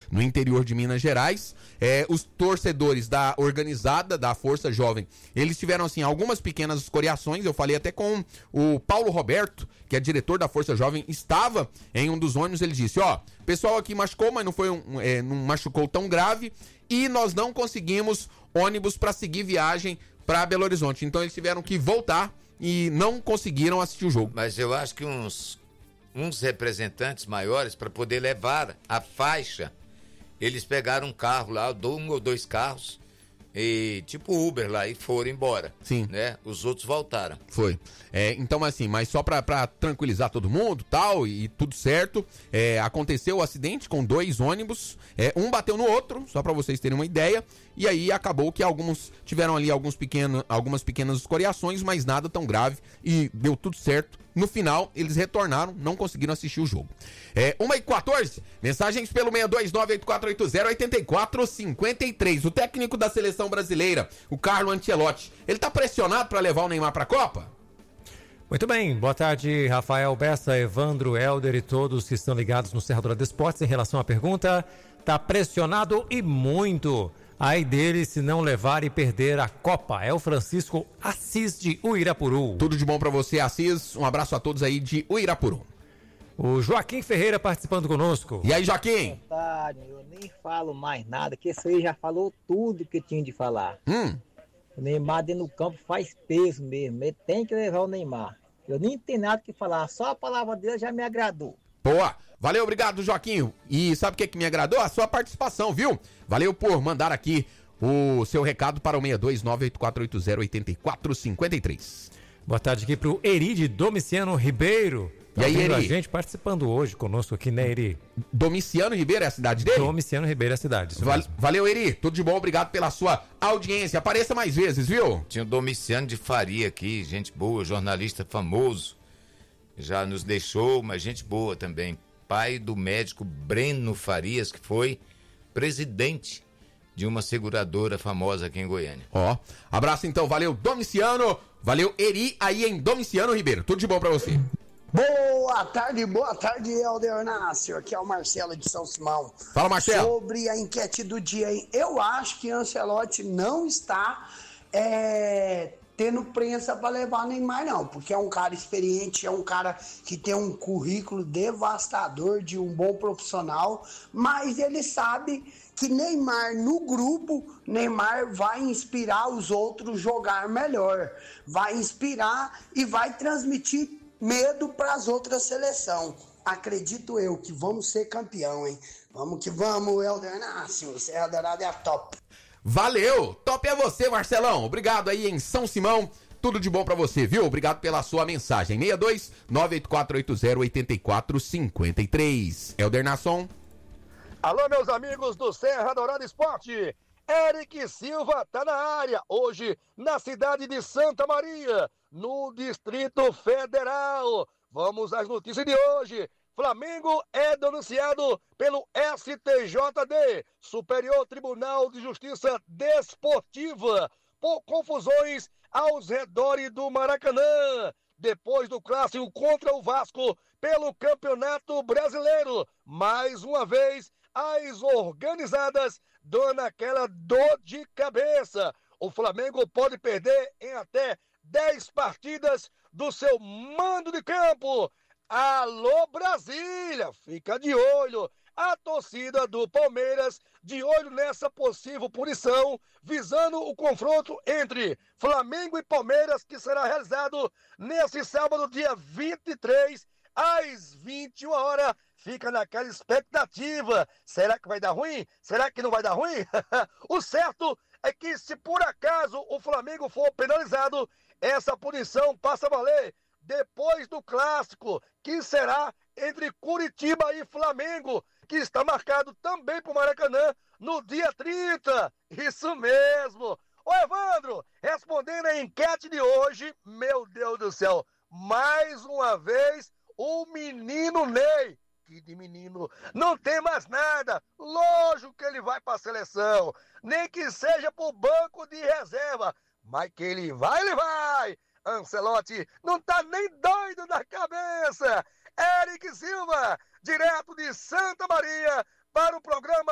no interior de Minas Gerais. Os torcedores da organizada, da Força Jovem, eles tiveram, assim, algumas pequenas escoriações. Eu falei até com o Paulo Roberto, que é diretor da Força Jovem, estava em um dos ônibus. Ele disse, o pessoal aqui machucou, mas não machucou tão grave, e nós não conseguimos ônibus para seguir viagem para Belo Horizonte. Então eles tiveram que voltar e não conseguiram assistir o jogo. Mas eu acho que uns representantes maiores, para poder levar a faixa, eles pegaram um carro lá, um ou dois carros, e tipo Uber lá, e foram embora. Sim. Né? Os outros voltaram. Foi. Então, assim, mas só pra tranquilizar todo mundo, tal, e tudo certo, aconteceu o acidente com 2 ônibus, um bateu no outro, só pra vocês terem uma ideia, e aí acabou que alguns tiveram ali algumas pequenas escoriações, mas nada tão grave, e deu tudo certo. No final, eles retornaram, não conseguiram assistir o jogo. 1h14, mensagens pelo 629-8480-8453. O técnico da seleção brasileira, o Carlo Ancelotti, ele tá pressionado pra levar o Neymar pra Copa? Muito bem, boa tarde, Rafael Bessa, Evandro, Helder e todos que estão ligados no Cerro Dourado Esportes. Em relação à pergunta, tá pressionado e muito. Aí dele se não levar e perder a Copa. É o Francisco Assis de Uirapuru. Tudo de bom pra você, Assis. Um abraço a todos aí de Uirapuru. O Joaquim Ferreira participando conosco. E aí, Joaquim? Boa tarde, eu nem falo mais nada, que esse aí já falou tudo que tinha de falar. O Neymar dentro do campo faz peso mesmo, ele tem que levar o Neymar. Eu nem tenho nada que falar, só a palavra dele já me agradou. Boa, valeu, obrigado, Joaquim. E sabe o que me agradou? A sua participação, viu? Valeu por mandar aqui o seu recado para o 629-8480-8453. Boa tarde aqui pro Eri de Domiciano Ribeiro. E aí, Eri? A gente participando hoje conosco aqui, né, Eri? Domiciano Ribeiro é a cidade dele? Domiciano Ribeiro é a cidade. Valeu, Eri. Tudo de bom, obrigado pela sua audiência. Apareça mais vezes, viu? Tinha o Domiciano de Faria aqui, gente boa, jornalista famoso. Já nos deixou, mas gente boa também. Pai do médico Breno Farias, que foi presidente de uma seguradora famosa aqui em Goiânia. Abraço então, valeu, Domiciano. Valeu, Eri, aí em Domiciano Ribeiro. Tudo de bom pra você. Boa tarde, Helder Nácio. Aqui é o Marcelo de São Simão. Fala, Marcelo. Sobre a enquete do dia, hein? Eu acho que Ancelotti não está tendo prensa para levar Neymar, não. Porque é um cara experiente, é um cara que tem um currículo devastador de um bom profissional. Mas ele sabe que Neymar no grupo, Neymar vai inspirar os outros a jogar melhor. Vai inspirar e vai transmitir medo para as outras seleções. Acredito eu que vamos ser campeão, hein? Vamos que vamos, Helder Nácio. Serra Dourada é a top. Valeu! Top é você, Marcelão. Obrigado aí em São Simão. Tudo de bom pra você, viu? Obrigado pela sua mensagem. 62-98480-8453. Helder Nasson. Alô, meus amigos do Serra Dourada Esporte. Eric Silva tá na área, hoje na cidade de Santa Maria, no Distrito Federal. Vamos às notícias de hoje. Flamengo é denunciado pelo STJD, Superior Tribunal de Justiça Desportiva, por confusões aos redores do Maracanã, depois do clássico contra o Vasco pelo Campeonato Brasileiro. Mais uma vez, as organizadas dando aquela dor de cabeça. O Flamengo pode perder em até 10 partidas do seu mando de campo. Alô, Brasília, fica de olho. A torcida do Palmeiras de olho nessa possível punição, visando o confronto entre Flamengo e Palmeiras, que será realizado nesse sábado, dia 23, às 21 horas. Fica naquela expectativa. Será que vai dar ruim? Será que não vai dar ruim? O certo é que, se por acaso o Flamengo for penalizado, essa punição passa a valer depois do clássico, que será entre Curitiba e Flamengo, que está marcado também para o Maracanã no dia 30. Isso mesmo. Ô, Evandro, respondendo a enquete de hoje, meu Deus do céu, mais uma vez o menino Ney, que de menino não tem mais nada. Lógico que ele vai para a seleção, nem que seja para o banco de reserva, mas que ele vai, ele vai. Ancelotti não tá nem doido da cabeça. Eric Silva, direto de Santa Maria, para o programa